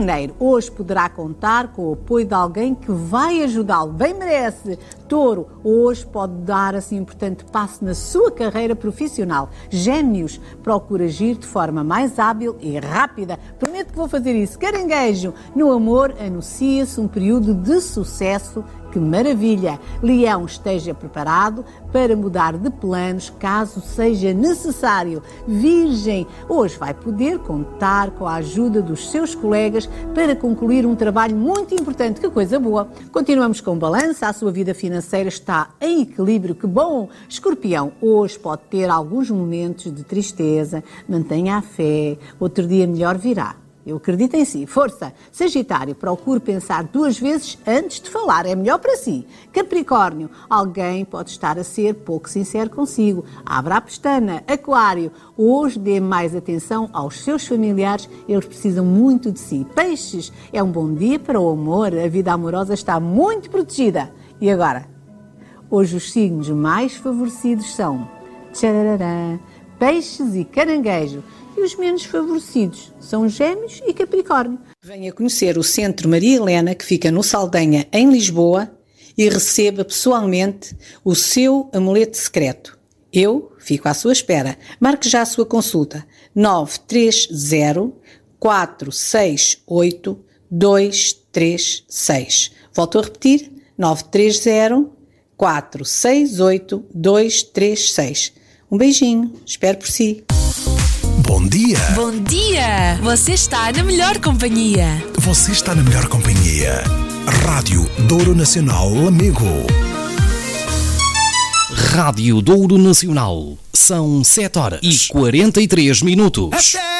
Carneiro, hoje poderá contar com o apoio de alguém que vai ajudá-lo, bem merece. Touro, hoje pode dar assim um importante passo na sua carreira profissional. Gêmeos, procura agir de forma mais hábil e rápida. Prometo que vou fazer isso. Caranguejo, no amor anuncia-se um período de sucesso. Que maravilha! Leão, esteja preparado para mudar de planos caso seja necessário. Virgem, hoje vai poder contar com a ajuda dos seus colegas para concluir um trabalho muito importante. Que coisa boa! Continuamos com balança. A sua vida financeira está em equilíbrio. Que bom! Escorpião, hoje pode ter alguns momentos de tristeza. Mantenha a fé. Outro dia melhor virá. Eu acredito em si. Força! Sagitário, procure pensar 2 vezes antes de falar. É melhor para si. Capricórnio, alguém pode estar a ser pouco sincero consigo. Abra a pestana. Aquário, hoje dê mais atenção aos seus familiares. Eles precisam muito de si. Peixes, é um bom dia para o amor. A vida amorosa está muito protegida. E agora? Hoje os signos mais favorecidos são tcharará, Peixes e Caranguejo. E os menos favorecidos são Gêmeos e Capricórnio. Venha conhecer o Centro Maria Helena, que fica no Saldanha, em Lisboa, e receba pessoalmente o seu amuleto secreto. Eu fico à sua espera. Marque já a sua consulta. 930 468 236. Volto a repetir. 930 468 236. Um beijinho. Espero por si. Bom dia! Bom dia! Você está na melhor companhia. Você está na melhor companhia. Rádio Douro Nacional Lamego. Rádio Douro Nacional. São 7 horas e 43 minutos.